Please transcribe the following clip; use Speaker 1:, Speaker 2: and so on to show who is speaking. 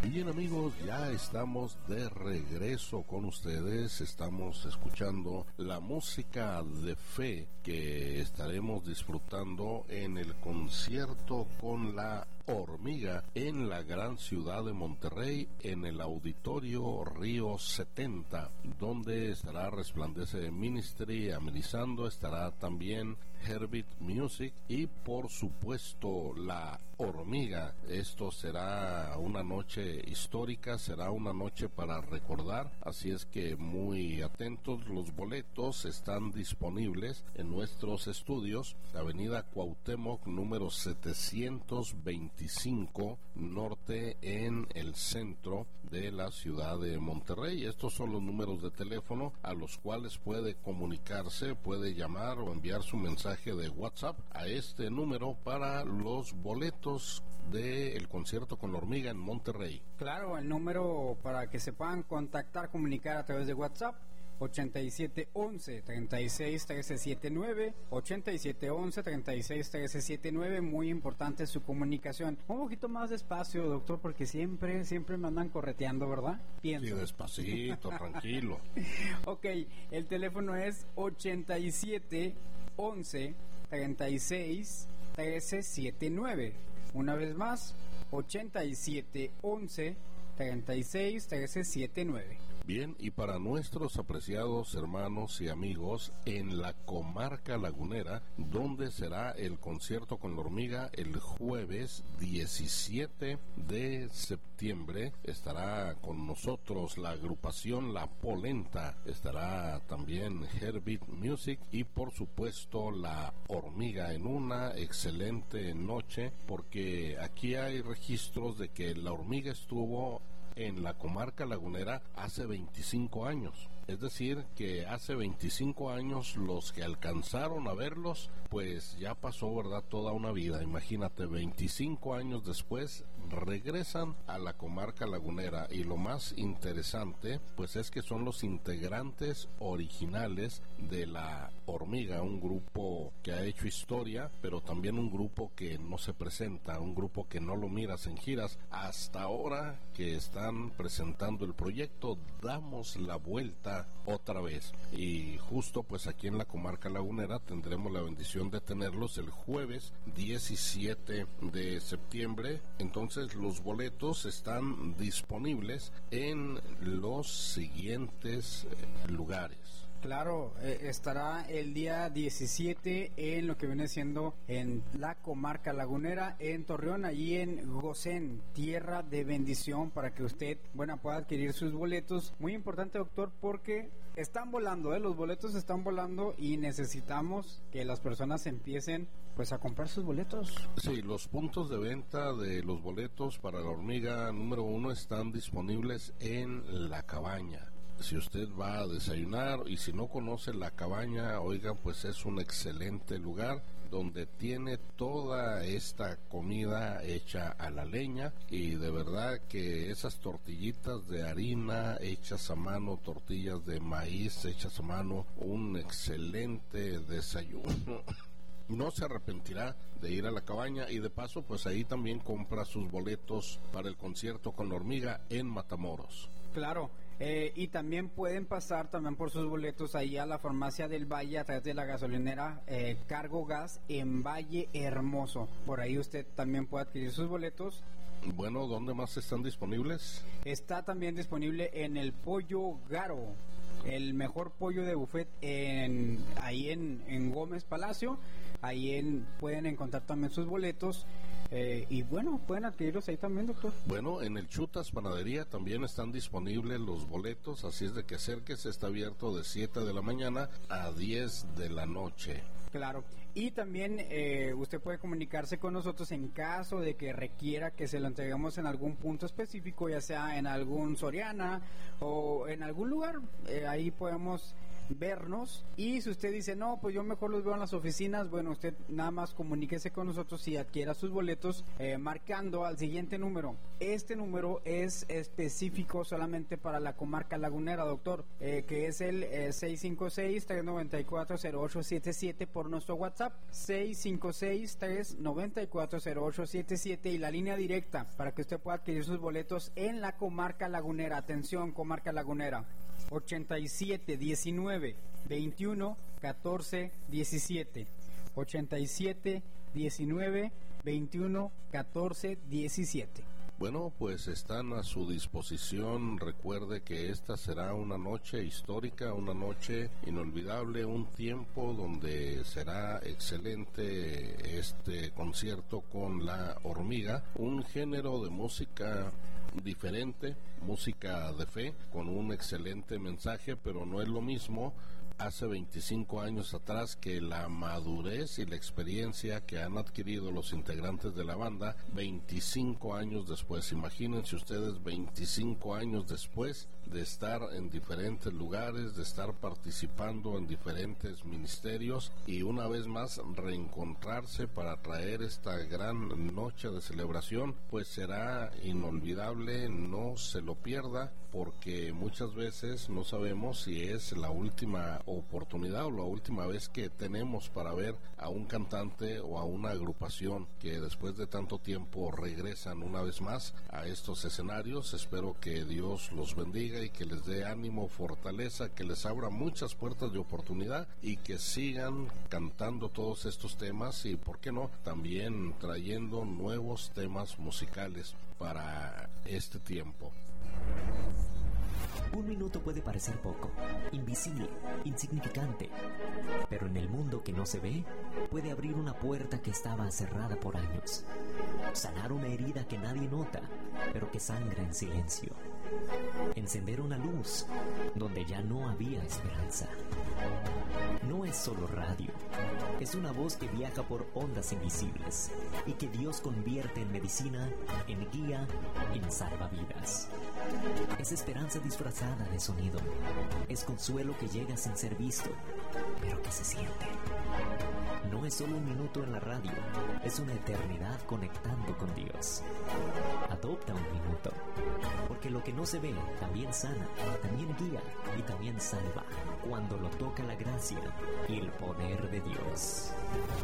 Speaker 1: Bien amigos, ya estamos de regreso con ustedes. Estamos escuchando la música de fe que estaremos disfrutando en el concierto con la Hormiga en la gran ciudad de Monterrey, en el Auditorio Río 70, donde estará Resplandece Ministry amenizando. Estará también Herbit Music y por supuesto la Hormiga. Esto será una noche histórica, será una noche para recordar, así es que muy atentos. Los boletos están disponibles en nuestros estudios, Avenida Cuauhtémoc número 725 Norte, en el centro de la ciudad de Monterrey. Estos son los números de teléfono a los cuales puede comunicarse, puede llamar o enviar su mensaje de WhatsApp a este número para los boletos del concierto con la Hormiga en Monterrey.
Speaker 2: Claro, el número para que se puedan contactar, comunicar a través de WhatsApp: 8711-361379, 8711-361379. Muy importante su comunicación. Un poquito más despacio, doctor, porque siempre me andan correteando, ¿verdad? Pienso.
Speaker 1: Sí, despacito, tranquilo.
Speaker 2: Ok, el teléfono es 8711-361379. Una vez más, 8711-361379.
Speaker 1: Bien, y para nuestros apreciados hermanos y amigos en la comarca lagunera, donde será el concierto con la Hormiga el jueves 17 de septiembre, estará con nosotros la agrupación La Polenta, estará también Herbit Music y por supuesto la Hormiga, en una excelente noche, porque aquí hay registros de que la Hormiga estuvo en la comarca lagunera hace 25 años. Es decir, que hace 25 años los que alcanzaron a verlos, pues ya pasó, ¿verdad?, toda una vida. Imagínate, 25 años después regresan a la comarca lagunera, y lo más interesante, pues es que son los integrantes originales de la Hormiga, un grupo que ha hecho historia, pero también un grupo que no se presenta, un grupo que no lo miras en giras. Hasta ahora que están presentando el proyecto Damos la Vuelta otra vez, y justo pues aquí en la comarca lagunera tendremos la bendición de tenerlos el jueves 17 de septiembre. Entonces los boletos están disponibles en los siguientes lugares.
Speaker 2: Claro, estará el día 17 en lo que viene siendo en la comarca lagunera, en Torreón, allí en Gosén, tierra de bendición, para que usted, pueda adquirir sus boletos. Muy importante, doctor, porque están volando, los boletos están volando y necesitamos que las personas empiecen pues a comprar sus boletos.
Speaker 1: Sí, los puntos de venta de los boletos para la Hormiga número 1 están disponibles en La Cabaña. Si usted va a desayunar y si no conoce La Cabaña, oiga, pues es un excelente lugar donde tiene toda esta comida hecha a la leña, y de verdad que esas tortillitas de harina hechas a mano, tortillas de maíz hechas a mano, un excelente desayuno. No se arrepentirá de ir a La Cabaña, y de paso pues ahí también compra sus boletos para el concierto con la Hormiga en Matamoros.
Speaker 2: Claro, y también pueden pasar también por sus boletos ahí a la farmacia del Valle a través de la gasolinera Cargo Gas en Valle Hermoso. Por ahí usted también puede adquirir sus boletos.
Speaker 1: Bueno, ¿dónde más están disponibles?
Speaker 2: Está también disponible en el Pollo Garo, el mejor pollo de buffet ahí en Gómez Palacio. Ahí pueden encontrar también sus boletos. Y pueden adquirirlos ahí también, doctor.
Speaker 1: Bueno, en el Chutas Panadería también están disponibles los boletos, así es de que acérquese. Está abierto de 7 de la mañana a 10 de la noche.
Speaker 2: Claro, y también usted puede comunicarse con nosotros en caso de que requiera que se lo entreguemos en algún punto específico, ya sea en algún Soriana o en algún lugar. Ahí podemos vernos. Y si usted dice, no, pues yo mejor los veo en las oficinas, bueno, usted nada más comuníquese con nosotros y adquiera sus boletos marcando al siguiente número. Este número es específico solamente para la comarca lagunera, doctor, que es el 656-394-0877 por nuestro WhatsApp, 656-394-0877, y la línea directa para que usted pueda adquirir sus boletos en la comarca lagunera. Atención, comarca lagunera, 87 19 21 14 17, 87 19 21 14 17.
Speaker 1: Bueno, pues están a su disposición. Recuerde que esta será una noche histórica, una noche inolvidable, un tiempo donde será excelente este concierto con La Hormiga, un género de música diferente, música de fe, con un excelente mensaje, pero no es lo mismo hace 25 años atrás que la madurez y la experiencia que han adquirido los integrantes de la banda 25 años después. Imagínense ustedes 25 años después de estar en diferentes lugares, de estar participando en diferentes ministerios y una vez más reencontrarse para traer esta gran noche de celebración, pues será inolvidable. No se lo pierda, porque muchas veces no sabemos si es la última oportunidad o la última vez que tenemos para ver a un cantante o a una agrupación que después de tanto tiempo regresan una vez más a estos escenarios. Espero que Dios los bendiga y que les dé ánimo, fortaleza, que les abra muchas puertas de oportunidad y que sigan cantando todos estos temas y, ¿por qué no?, también trayendo nuevos temas musicales para este tiempo.
Speaker 3: Un minuto puede parecer poco, invisible, insignificante, pero en el mundo que no se ve, puede abrir una puerta que estaba cerrada por años, sanar una herida que nadie nota, pero que sangra en silencio, encender una luz donde ya no había esperanza. No es solo radio, es una voz que viaja por ondas invisibles y que Dios convierte en medicina, en guía, en salvavidas. Es esperanza disfrazada de sonido, es consuelo que llega sin ser visto, pero que se siente. No es solo un minuto en la radio, es una eternidad conectando con Dios. Adopta un minuto, porque lo que no se ve también sana, también guía y también salva, cuando lo toca la gracia y el poder de Dios.